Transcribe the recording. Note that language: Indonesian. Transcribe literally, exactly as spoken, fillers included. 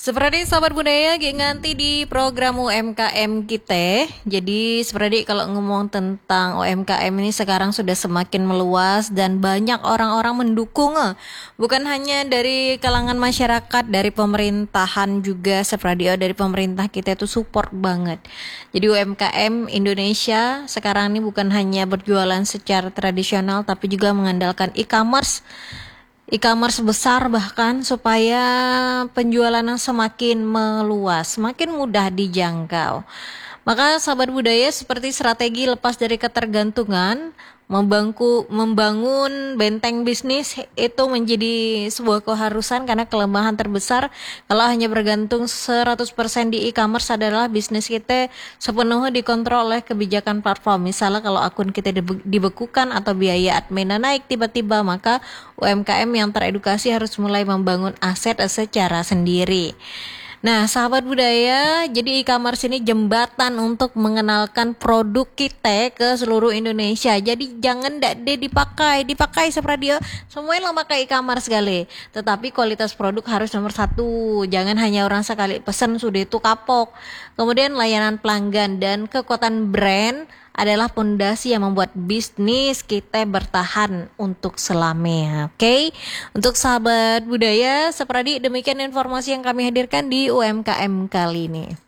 Seperti sahabat budaya nganti di program U M K M kita. Jadi seperti kalau ngomong tentang U M K M ini sekarang sudah semakin meluas dan banyak orang-orang mendukung. Bukan hanya dari kalangan masyarakat, dari pemerintahan juga seperti dari pemerintah kita itu support banget. Jadi U M K M Indonesia sekarang ini bukan hanya berjualan secara tradisional tapi juga mengandalkan e-commerce. E-commerce besar bahkan supaya penjualannya semakin meluas, semakin mudah dijangkau. Maka sahabat budaya seperti strategi lepas dari ketergantungan, membangku, membangun benteng bisnis itu menjadi sebuah keharusan karena kelemahan terbesar kalau hanya bergantung seratus persen di e-commerce adalah bisnis kita sepenuhnya dikontrol oleh kebijakan platform. Misalnya kalau akun kita dibekukan atau biaya adminnya naik tiba-tiba, maka U M K M yang teredukasi harus mulai membangun aset secara sendiri. Nah, sahabat budaya, jadi e-commerce ini jembatan untuk mengenalkan produk kita ke seluruh Indonesia. Jadi jangan ndak deh dipakai, dipakai sepradio semuanya lah pakai e-commerce kali. Tetapi kualitas produk harus nomor satu. Jangan hanya orang sekali pesan sudah itu kapok. Kemudian layanan pelanggan dan kekuatan brand adalah pondasi yang membuat bisnis kita bertahan untuk selamanya. Oke, okay? Untuk sahabat budaya, seperti demikian informasi yang kami hadirkan di U M K M kali ini.